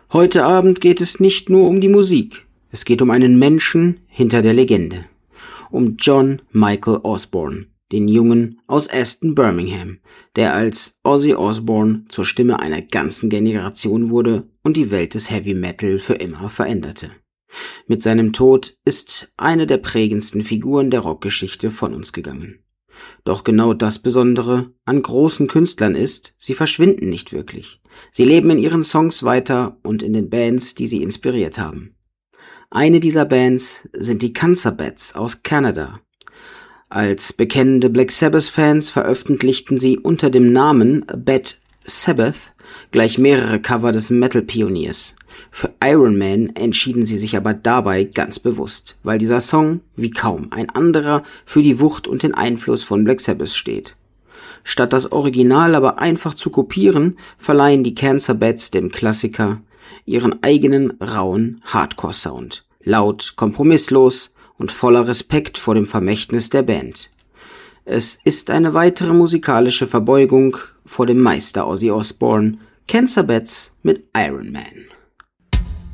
Heute Abend geht es nicht nur um die Musik, es geht um einen Menschen hinter der Legende. Um John Michael Osborne, den Jungen aus Aston, Birmingham, der als Ozzy Osbourne zur Stimme einer ganzen Generation wurde und die Welt des Heavy Metal für immer veränderte. Mit seinem Tod ist eine der prägendsten Figuren der Rockgeschichte von uns gegangen. Doch genau das Besondere an großen Künstlern ist, sie verschwinden nicht wirklich. Sie leben in ihren Songs weiter und in den Bands, die sie inspiriert haben. Eine dieser Bands sind die Cancer Bats aus Kanada. Als bekennende Black Sabbath-Fans veröffentlichten sie unter dem Namen Bad Sabbath gleich mehrere Cover des Metal-Pioniers. Für Iron Man entschieden sie sich aber dabei ganz bewusst, weil dieser Song, wie kaum ein anderer, für die Wucht und den Einfluss von Black Sabbath steht. Statt das Original aber einfach zu kopieren, verleihen die Cancer Bats dem Klassiker ihren eigenen rauen Hardcore-Sound. Laut, kompromisslos und voller Respekt vor dem Vermächtnis der Band. Es ist eine weitere musikalische Verbeugung vor dem Meister Ozzy Osbourne, Cancer Bats mit Iron Man.